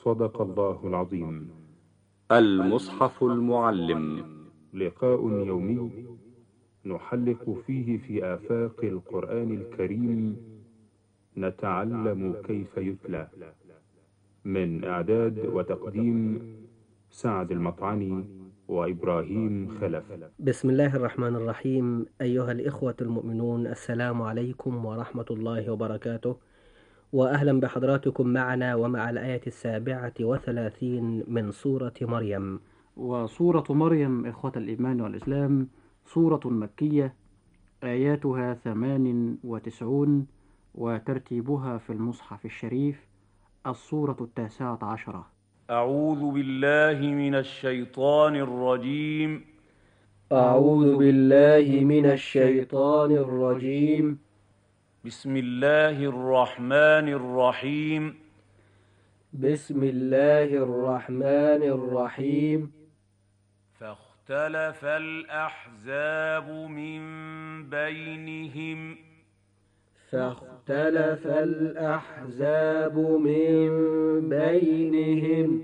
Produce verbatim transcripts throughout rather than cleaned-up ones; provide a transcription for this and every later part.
صدق الله العظيم. المصحف المعلم، لقاء يومي نحلق فيه في آفاق القرآن الكريم، نتعلم كيف يتلى. من إعداد وتقديم سعد المطعني وإبراهيم خلف. بسم الله الرحمن الرحيم. أيها الإخوة المؤمنون، السلام عليكم ورحمة الله وبركاته، وأهلا بحضراتكم معنا ومع الآية السابعة وثلاثين من سورة مريم. وسورة مريم إخوة الإيمان والإسلام سورة مكية، آياتها ثمان وتسعون، وترتيبها في المصحف الشريف السورة التاسعة عشرة. أعوذ بالله من الشيطان الرجيم. أعوذ بالله من الشيطان الرجيم. بسم الله الرحمن الرحيم. بسم الله الرحمن الرحيم. فاختلف الأحزاب من بينهم فاختلف الأحزاب من بينهم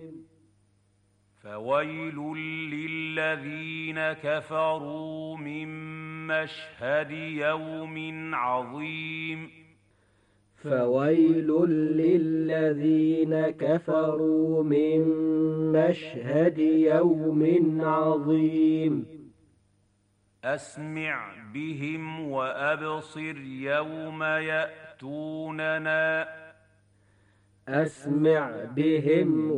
فويل للذين كفروا من مشهد يوم عظيم فويل للذين كفروا من مشهد يوم عظيم. أسمع بهم وأبصر يوم يأتوننا أسمع بهم